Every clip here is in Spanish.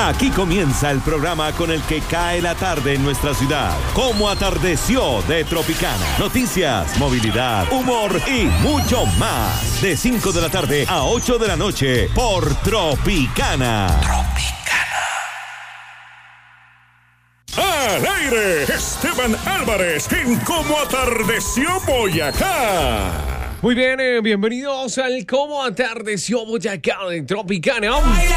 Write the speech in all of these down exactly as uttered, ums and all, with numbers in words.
Aquí comienza el programa con el que cae la tarde en nuestra ciudad. Cómo atardeció de Tropicana. Noticias, movilidad, humor y mucho más. De cinco de la tarde a ocho de la noche por Tropicana. Tropicana. Al aire, Esteban Álvarez en Cómo atardeció Boyacá. Muy bien, eh, bienvenidos al Cómo atardeció Boyacá de Tropicana.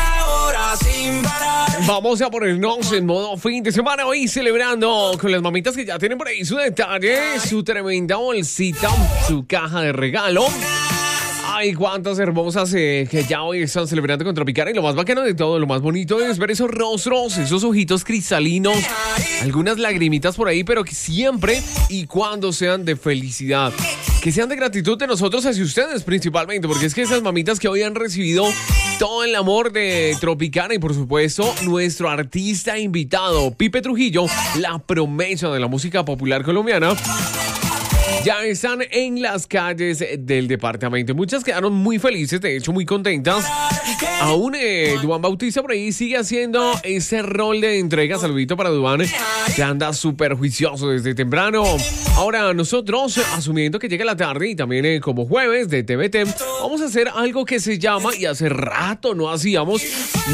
Vamos a ponernos en modo fin de semana hoy celebrando con las mamitas que ya tienen por ahí su detalle, su tremenda bolsita, su caja de regalo. Ay, cuántas hermosas eh, que ya hoy están celebrando con Tropicana. Y lo más bacano de todo, lo más bonito es ver esos rostros, esos ojitos cristalinos, algunas lagrimitas por ahí, pero que siempre y cuando sean de felicidad, que sean de gratitud de nosotros hacia ustedes principalmente, porque es que esas mamitas que hoy han recibido todo el amor de Tropicana y por supuesto nuestro artista invitado, Pipe Trujillo, la promesa de la música popular colombiana, ya están en las calles del departamento. Muchas quedaron muy felices, de hecho muy contentas. Aún eh, Duan Bautista por ahí sigue haciendo ese rol de entrega. Saludito para Duan, que anda súper juicioso desde temprano. Ahora nosotros, asumiendo que llega la tarde y también eh, como jueves de T V T, vamos a hacer algo que se llama, y hace rato no hacíamos,